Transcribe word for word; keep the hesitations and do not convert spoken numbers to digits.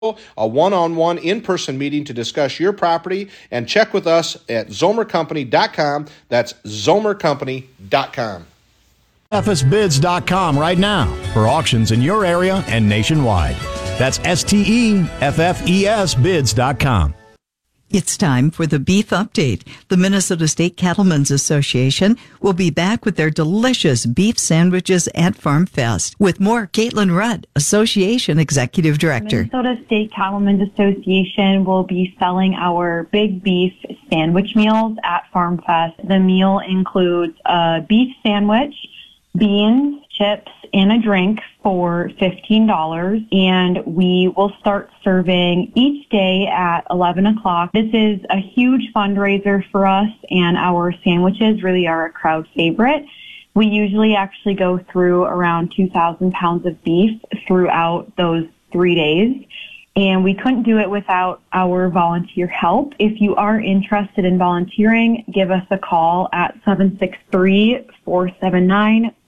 a one-on-one in-person meeting to discuss your property, and check with us at zomer company dot com. That's zomer company dot com. F S bids dot com right now for auctions in your area and nationwide. That's S T E F F E S bids dot com. It's time for the Beef Update. The Minnesota State Cattlemen's Association will be back with their delicious beef sandwiches at Farm Fest. With more, Caitlin Rudd, Association Executive Director. Minnesota State Cattlemen's Association will be selling our big beef sandwich meals at Farm Fest. The meal includes a beef sandwich, beans, chips, and a drink for fifteen dollars, and we will start serving each day at eleven o'clock. This is a huge fundraiser for us, and our sandwiches really are a crowd favorite. We usually actually go through around two thousand pounds of beef throughout those three days, and we couldn't do it without our volunteer help. If you are interested in volunteering, give us a call at seven six three, four seven nine,